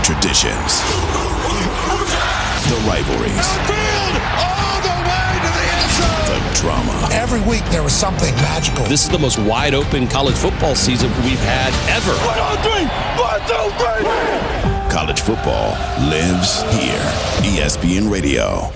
traditions, the rivalries, all the way to the end zone. the drama. Every week there was something magical. This is the most wide-open college football season we've had ever. 1, 2, 3. College football lives here. ESPN Radio.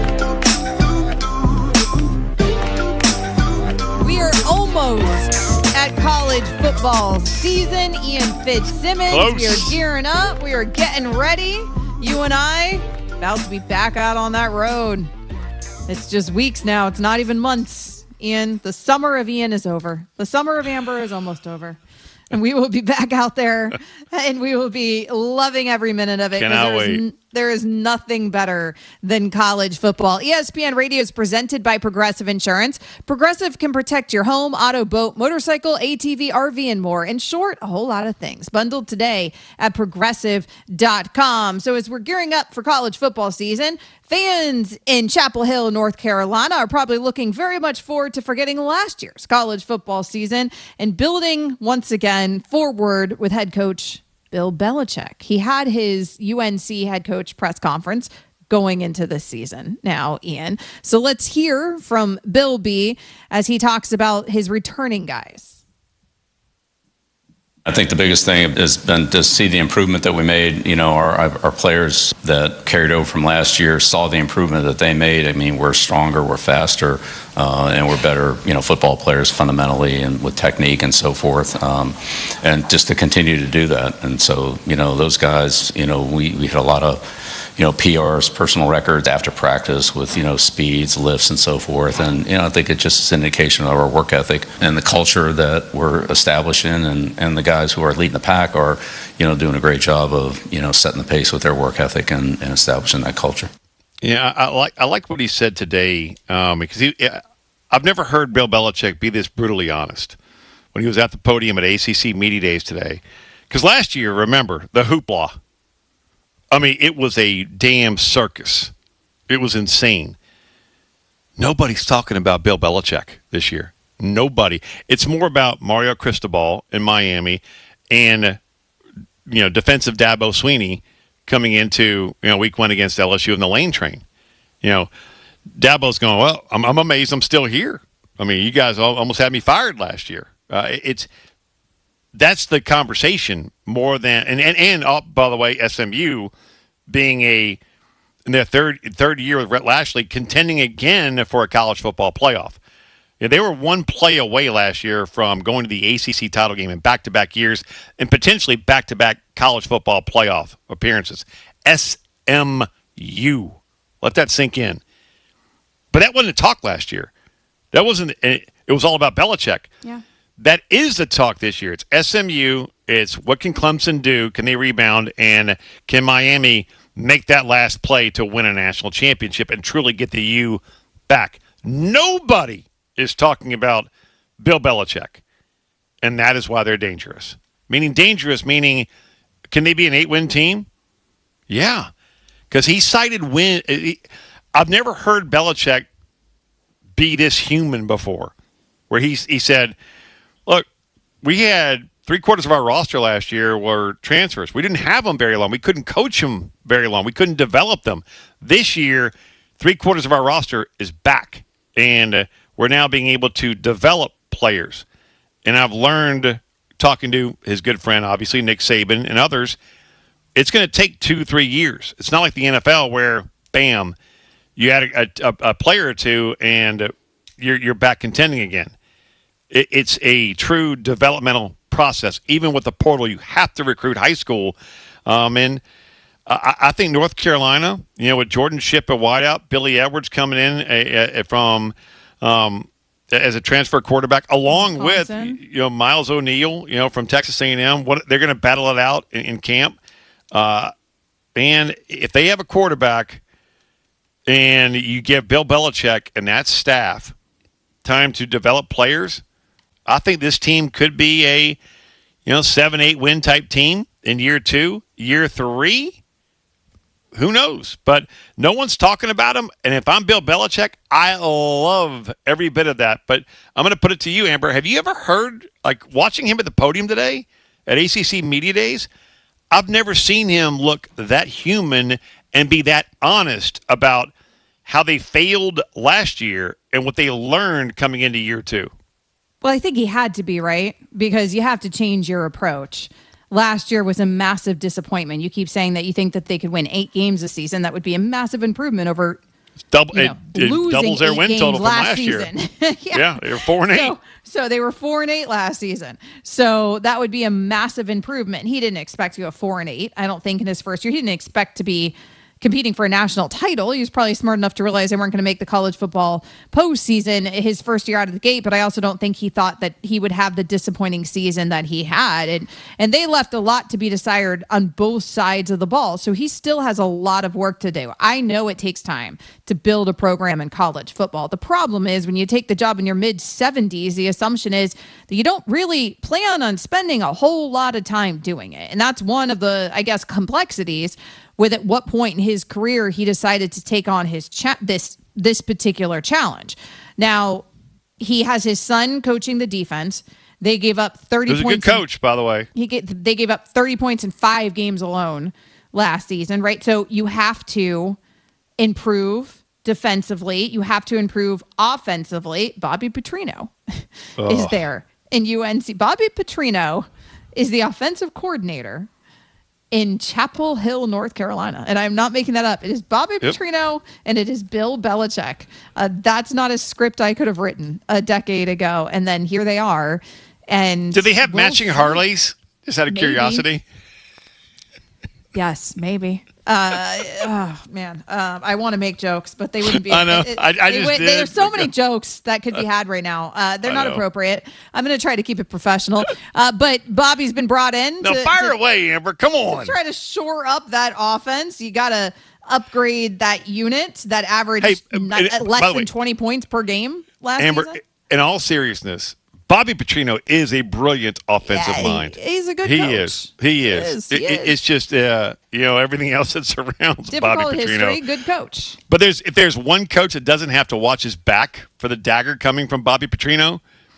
We are almost at college football season. Ian Fitzsimmons, Close. We are gearing up. We are getting ready. You and I about to be back out on that road. It's just weeks now. It's not even months. Ian, the summer of Ian is over. The summer of Amber is almost over. And we will be back out there, and we will be loving every minute of it. Cannot wait. There is nothing better than college football. ESPN Radio is presented by Progressive Insurance. Progressive can protect your home, auto, boat, motorcycle, ATV, RV, and more. In short, a whole lot of things. Bundled today at Progressive.com. So as we're gearing up for college football season, fans in Chapel Hill, North Carolina are probably looking very much forward to forgetting last year's college football season and building once again forward with head coach Bill Belichick. He had his UNC head coach press conference going into this season now, Ian. So let's hear from Bill B as he talks about his returning guys. I think the biggest thing has been to see the improvement that we made. You know, our players that carried over from last year saw the improvement that they made. I mean, we're stronger, we're faster, and we're better, football players fundamentally and with technique and so forth. And just to continue to do that. And so, those guys, we had a lot of, PRs, personal records after practice with, speeds, lifts, and so forth. And, I think it's just an indication of our work ethic and the culture that we're establishing. And the guys who are leading the pack are, doing a great job of, setting the pace with their work ethic and establishing that culture. Yeah, I like what he said today because I've never heard Bill Belichick be this brutally honest when he was at the podium at ACC Media Days today. Because last year, remember, the hoopla. I mean, it was a damn circus. It was insane. Nobody's talking about Bill Belichick this year. Nobody. It's more about Mario Cristobal in Miami and, defensive Dabo Swinney coming into, week one against LSU in the lane train. Dabo's going, well, I'm amazed I'm still here. I mean, you guys almost had me fired last year. That's the conversation more than and by the way, SMU being in their third year with Rhett Lashley contending again for a college football playoff. Yeah, they were one play away last year from going to the ACC title game in back-to-back years and potentially back-to-back college football playoff appearances. SMU. Let that sink in. But that wasn't a talk last year. That wasn't. It was all about Belichick. Yeah. That is the talk this year. It's SMU. It's what can Clemson do? Can they rebound? And can Miami make that last play to win a national championship and truly get the U back? Nobody is talking about Bill Belichick. And that is why they're dangerous. Meaning, can they be an 8-win team? Yeah. Because he cited win. I've never heard Belichick be this human before, where he said, look, we had 3/4 of our roster last year were transfers. We didn't have them very long. We couldn't coach them very long. We couldn't develop them. This year, 3/4 of our roster is back, and we're now being able to develop players. And I've learned, talking to his good friend, obviously, Nick Saban and others, it's going to take 2-3 years. It's not like the NFL where, bam, you add a player or two and you're back contending again. It's a true developmental process. Even with the portal, you have to recruit high school. And I think North Carolina, with Jordan Shipp at wideout, Billy Edwards coming in from as a transfer quarterback, along Wisconsin. with Miles O'Neill, from Texas A&M. They're going to battle it out in camp. And if they have a quarterback and you give Bill Belichick and that staff time to develop players, I think this team could be a 7-8 win type team in year 2. Year 3, who knows? But no one's talking about him. And if I'm Bill Belichick, I love every bit of that. But I'm going to put it to you, Amber. Have you ever heard, watching him at the podium today at ACC Media Days, I've never seen him look that human and be that honest about how they failed last year and what they learned coming into year 2. Well, I think he had to be, right? Because you have to change your approach. Last year was a massive disappointment. You keep saying that you think that they could win 8 games this season. That would be a massive improvement over it doubles their win total from last year. Yeah, they were 4-8. So they were 4-8 last season. So that would be a massive improvement. He didn't expect to go 4-8. I don't think in his first year. He didn't expect to be competing for a national title. He was probably smart enough to realize they weren't going to make the college football postseason his first year out of the gate, but I also don't think he thought that he would have the disappointing season that he had. And they left a lot to be desired on both sides of the ball. So he still has a lot of work to do. I know it takes time to build a program in college football. The problem is when you take the job in your mid-70s, the assumption is that you don't really plan on spending a whole lot of time doing it. And that's one of the, I guess, complexities with at what point in his career he decided to take on his this particular challenge. Now, he has his son coaching the defense. They gave up 30 points. He was a good coach, by the way. They gave up 30 points in 5 games alone last season, right? So you have to improve defensively. You have to improve offensively. Bobby Petrino is there in UNC. Bobby Petrino is the offensive coordinator in Chapel Hill, North Carolina. And I'm not making that up. It is Bobby Petrino and it is Bill Belichick. That's not a script I could have written a decade ago. And then here they are. And do they have matching Harleys? Just out of curiosity. Yes, maybe. Oh man, I want to make jokes, but they wouldn't be. I know. I just did. There's so many jokes that could be had right now. They're not appropriate. I'm going to try to keep it professional. But Bobby's been brought in. No, fire away, Amber. Come on. To try to shore up that offense. You got to upgrade that unit that averaged less than 20 points per game last Amber, season. In all seriousness, Bobby Petrino is a brilliant offensive mind. He's a good coach. He is. It's just everything else that surrounds Bobby Petrino. History, good coach. But if there's one coach that doesn't have to watch his back for the dagger coming from Bobby Petrino,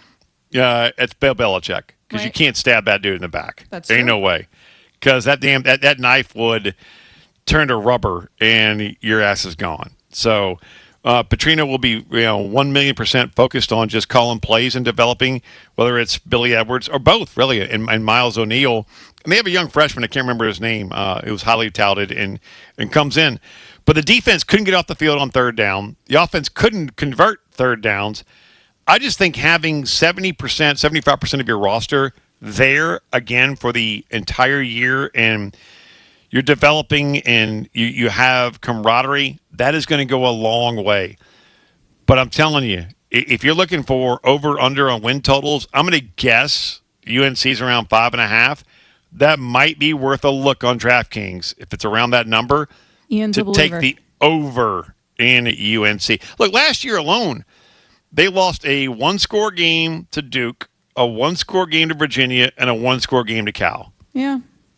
it's Bill Belichick, because you can't stab that dude in the back. That's there ain't true. no way, because that knife would turn to rubber and your ass is gone. So. Petrino will be 1,000,000% focused on just calling plays and developing, whether it's Billy Edwards or both, really, and Miles O'Neill. And they have a young freshman, I can't remember his name, who was highly touted and comes in. But the defense couldn't get off the field on third down. The offense couldn't convert third downs. I just think having 70%, 75% of your roster there again for the entire year, and you're developing and you have camaraderie, that is going to go a long way. But I'm telling you, if you're looking for over-under on win totals, I'm going to guess UNC's around 5.5. That might be worth a look on DraftKings if it's around that number to take the over in UNC. Look, last year alone, they lost a one-score game to Duke, a one-score game to Virginia, and a one-score game to Cal. Yeah.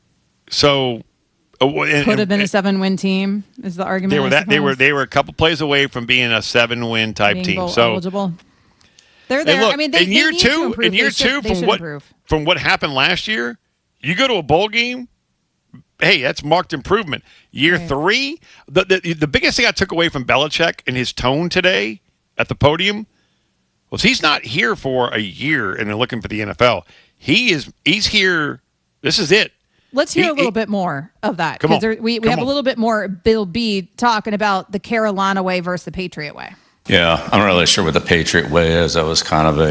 So could have been a 7-win team is the argument. They were a couple plays away from being a 7-win type being team. So eligible. They're there. Look, I mean, they need to improve. From what happened last year, you go to a bowl game. Hey, that's marked improvement. Year 3, the biggest thing I took away from Belichick and his tone today at the podium was he's not here for a year and they're looking for the NFL. He's here. This is it. Let's hear a little bit more of that, because we have a little bit more Bill B talking about the Carolina way versus the Patriot way. Yeah, I'm not really sure what the Patriot way is. That was kind of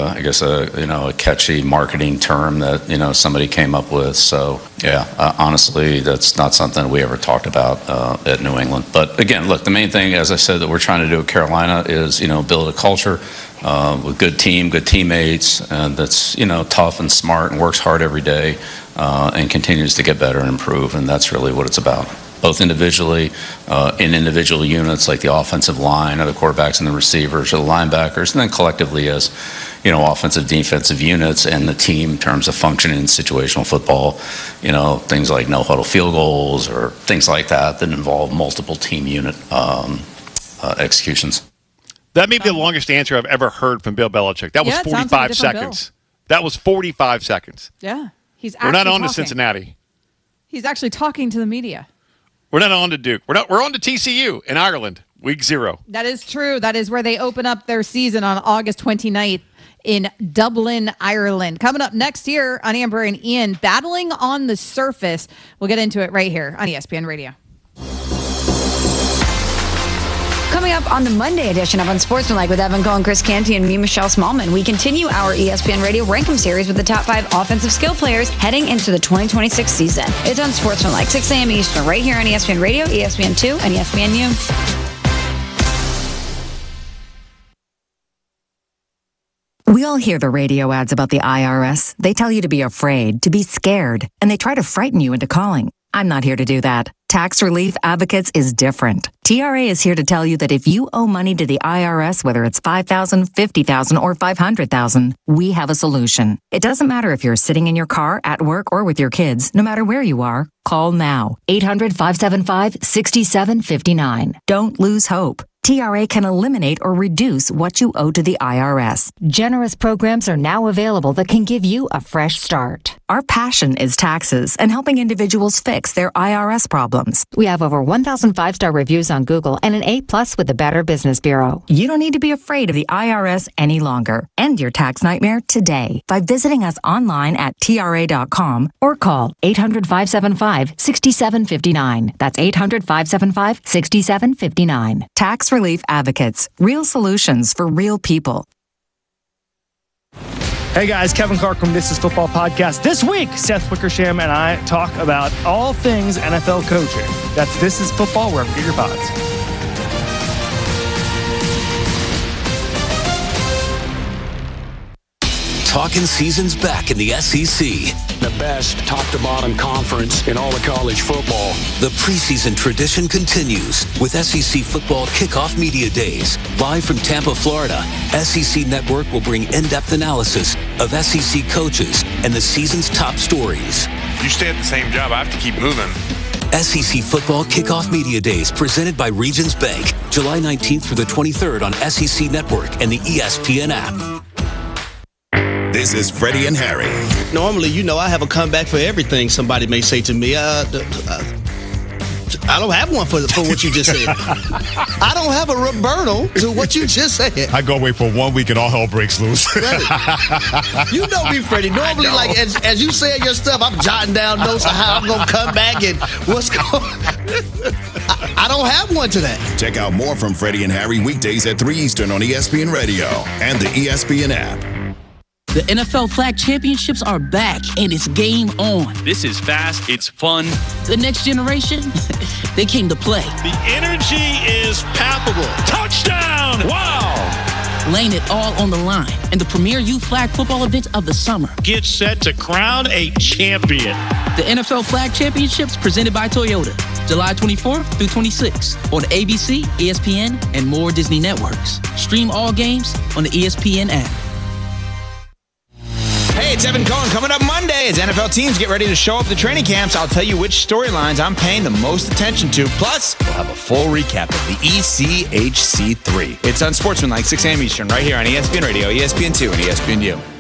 a catchy marketing term that somebody came up with. So yeah, honestly, that's not something we ever talked about at New England. But again, look, the main thing, as I said, that we're trying to do at Carolina is build a culture with good team, good teammates, and that's tough and smart and works hard every day. And continues to get better and improve, and that's really what it's about, both individually, in individual units like the offensive line or the quarterbacks and the receivers or the linebackers, and then collectively as offensive, defensive units and the team in terms of functioning in situational football, things like no-huddle field goals or things like that involve multiple team unit executions. That may be the longest answer I've ever heard from Bill Belichick. That was 45 seconds. That was 45 seconds. Yeah. We're not on to Cincinnati. He's actually talking to the media. We're not on to Duke. We're on to TCU in Ireland, week 0. That is true. That is where they open up their season on August 29th in Dublin, Ireland. Coming up next year on Amber and Ian, battling on the surface. We'll get into it right here on ESPN Radio. Coming up on the Monday edition of Unsportsmanlike with Evan Cohen, Chris Canty, and me, Michelle Smallman, we continue our ESPN Radio Rank 'em series with the top 5 offensive skill players heading into the 2026 season. It's Unsportsmanlike, 6 a.m. Eastern, right here on ESPN Radio, ESPN2, and ESPNU. We all hear the radio ads about the IRS. They tell you to be afraid, to be scared, and they try to frighten you into calling. I'm not here to do that. Tax Relief Advocates is different. TRA is here to tell you that if you owe money to the IRS, whether it's $5,000, $50,000, or $500,000, we have a solution. It doesn't matter if you're sitting in your car, at work, or with your kids. No matter where you are, call now. 800-575-6759. Don't lose hope. TRA can eliminate or reduce what you owe to the IRS. Generous programs are now available that can give you a fresh start. Our passion is taxes and helping individuals fix their IRS problems. We have over 1,000 5-star reviews on Google and an A+ with the Better Business Bureau. You don't need to be afraid of the IRS any longer. End your tax nightmare today by visiting us online at TRA.com or call 800-575-6759. That's 800-575-6759. Tax Relief Advocates. Real solutions for real people. Hey guys, Kevin Clark from This Is Football Podcast. This week, Seth Wickersham and I talk about all things NFL coaching. That's This Is Football, wherever you get your pods. Talking season's back in the SEC. The best top-to-bottom conference in all of college football. The preseason tradition continues with SEC Football Kickoff Media Days. Live from Tampa, Florida, SEC Network will bring in-depth analysis of SEC coaches and the season's top stories. You stay at the same job, I have to keep moving. SEC Football Kickoff Media Days presented by Regions Bank. July 19th through the 23rd on SEC Network and the ESPN app. This is Freddie and Harry. Normally, I have a comeback for everything somebody may say to me. I don't have one for what you just said. I don't have a rebuttal to what you just said. I go away for 1 week and all hell breaks loose. You know me, Freddie. Normally, like as you say your stuff, I'm jotting down notes of how I'm going to come back and what's going I don't have one to that. Check out more from Freddie and Harry weekdays at 3 Eastern on ESPN Radio and the ESPN app. The NFL Flag Championships are back, and it's game on. This is fast. It's fun. The next generation, they came to play. The energy is palpable. Touchdown! Wow! Laying it all on the line in the premier youth flag football event of the summer. Get set to crown a champion. The NFL Flag Championships presented by Toyota. July 24th through 26th on ABC, ESPN, and more Disney networks. Stream all games on the ESPN app. Hey, it's Evan Cohen. Coming up Monday as NFL teams get ready to show up at the training camps, I'll tell you which storylines I'm paying the most attention to. Plus, we'll have a full recap of the ECHC3. It's Unsportsmanlike, 6 a.m. Eastern, right here on ESPN Radio, ESPN2, and ESPNU.